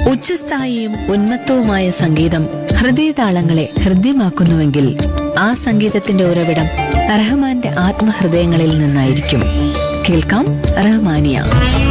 ഉച്ചസ്ഥായിയും ഉന്മത്തവുമായ സംഗീതം ഹൃദയതാളങ്ങളെ ഹൃദ്യമാക്കുന്നുവെങ്കിൽ ആ സംഗീതത്തിന്റെ ഉറവിടം റഹ്മാന്റെ ആത്മഹൃദയങ്ങളിൽ നിന്നായിരിക്കും. കേൾക്കാം റഹ്മാനിയ.